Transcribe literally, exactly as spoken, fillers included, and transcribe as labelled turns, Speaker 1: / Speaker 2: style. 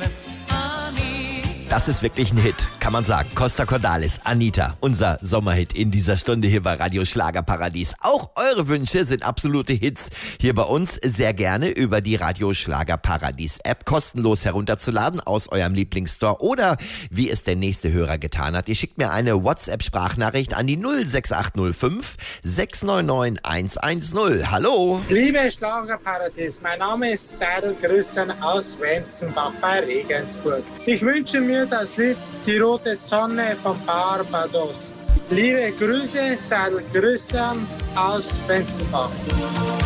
Speaker 1: Das ist wirklich ein Hit, kann man sagen. Costa Cordalis, Anita, unser Sommerhit in dieser Stunde hier bei Radio Schlagerparadies. Auch eure Wünsche sind absolute Hits hier bei uns. Sehr gerne über die Radio Schlagerparadies App kostenlos herunterzuladen aus eurem Lieblingsstore oder wie es der nächste Hörer getan hat. Ihr schickt mir eine WhatsApp-Sprachnachricht an die null sechs acht null fünf sechs neun neun eins eins null. Hallo.
Speaker 2: Liebe Schlagerparadies, mein Name ist Seidel Christian aus Wenzenbach bei Regensburg. Ich wünsche mir das Lied Die rote Sonne von Barbados. Liebe Grüße, Seidel Christian aus Wenzenbach.